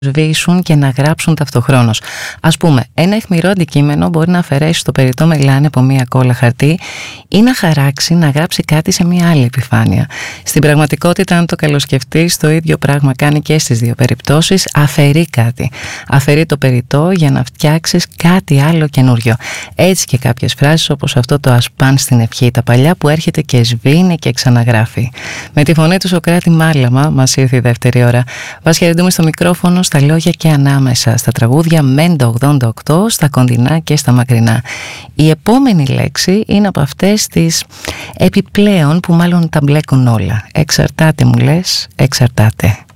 σβήσουν και να γράψουν ταυτοχρόνως. Ας πούμε, ένα αιχμηρό αντικείμενο μπορεί να αφαιρέσει το περιττό μελάνι από μία κόλλα χαρτί ή να χαράξει, να γράψει κάτι σε μία άλλη επιφάνεια. Στην πραγματικότητα, αν το καλοσκεφτείς, το ίδιο πράγμα κάνει και στις δύο περιπτώσεις. Αφαιρεί κάτι. Αφαιρεί το περιττό για να φτιάξεις κάτι άλλο καινούριο. Έτσι και κάποιες φράσεις όπως αυτό το «ασπάν στην ευχή» τα παλιά που έρχεται και σβήνει και ξαναγράφει. Με τη φωνή του Σωκράτη Μάλαμα μας ήρθε η δεύτερη ώρα. Вас χαιρετούμε στο μικρόφωνο, στα λόγια και ανάμεσα, στα τραγούδια Μέντο 88, στα κοντινά και στα μακρινά. Η επόμενη λέξη είναι από αυτές τις επιπλέον που μάλλον τα μπλέκουν όλα. Εξαρτάται μου λες, εξαρτάται.